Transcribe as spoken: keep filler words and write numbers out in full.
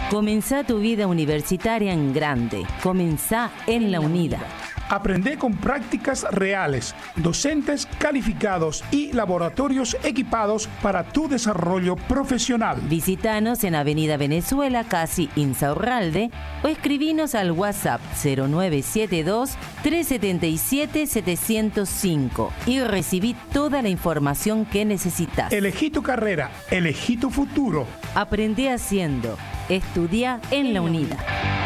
Comenzá tu vida universitaria en grande. Comenzá en la UNIDA. Aprende con prácticas reales, docentes calificados y laboratorios equipados para tu desarrollo profesional. Visítanos en Avenida Venezuela, casi Insaurralde, o escribinos al WhatsApp cero nueve siete dos, tres siete siete, siete cero cinco y recibí toda la información que necesitas. Elegí tu carrera, elegí tu futuro. Aprende haciendo. Estudia en la UNIDA.